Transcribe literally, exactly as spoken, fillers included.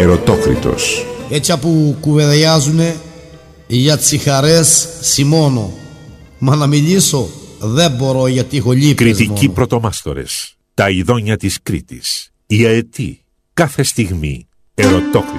Ερωτόκριτος. Έτσι που κουβεντιάζουνε για τις χαρές Σιμώνο. Μα να μιλήσω δεν μπορώ γιατί έχω λύπες. Κριτικοί πρωτομάστορες. Τα ειδόνια της Κρήτης. Η αετή. Κάθε στιγμή. Ερωτόκριτος.